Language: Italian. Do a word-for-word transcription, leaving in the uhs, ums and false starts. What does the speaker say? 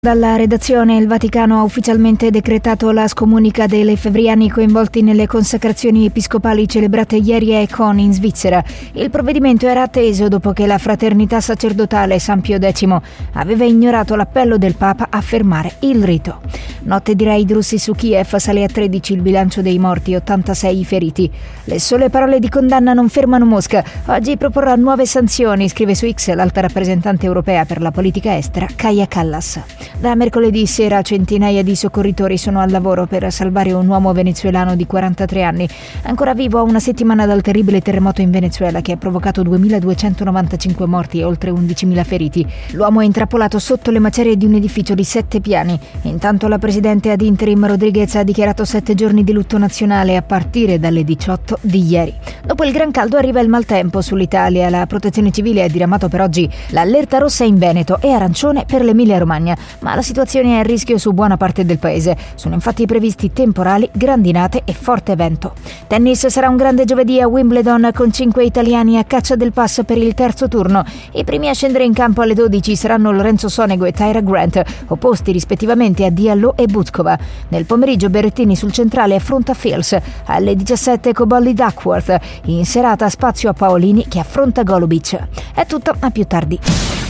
Dalla redazione, il Vaticano ha ufficialmente decretato la scomunica dei lefebvriani coinvolti nelle consacrazioni episcopali celebrate ieri a Econ in Svizzera. Il provvedimento era atteso dopo che la fraternità sacerdotale San Pio X aveva ignorato l'appello del Papa a fermare il rito. Notte di raid russi su Kiev, sale a tredici il bilancio dei morti, ottantasei i feriti. Le sole parole di condanna non fermano Mosca. Oggi proporrà nuove sanzioni, scrive su X l'alta rappresentante europea per la politica estera, Kaja Kallas. Da mercoledì sera centinaia di soccorritori sono al lavoro per salvare un uomo venezuelano di quarantatré anni, ancora vivo a una settimana dal terribile terremoto in Venezuela che ha provocato duemiladuecentonovantacinque morti e oltre undicimila feriti. L'uomo è intrappolato sotto le macerie di un edificio di sette piani. Intanto la presidente ad interim Rodriguez ha dichiarato sette giorni di lutto nazionale a partire dalle diciotto di ieri. Dopo il gran caldo arriva il maltempo sull'Italia. La protezione civile ha diramato per oggi l'allerta rossa in Veneto e arancione per l'Emilia Romagna, ma la situazione è a rischio su buona parte del paese. Sono infatti previsti temporali, grandinate e forte vento. Tennis: sarà un grande giovedì a Wimbledon con cinque italiani a caccia del pass per il terzo turno. I primi a scendere in campo alle dodici saranno Lorenzo Sonego e Tyra Grant, opposti rispettivamente a Diallo e Buzkova. Nel pomeriggio Berrettini sul centrale affronta Fils. Alle diciassette Cobolli Duckworth. In serata spazio a Paolini che affronta Golubic. È tutto, a più tardi.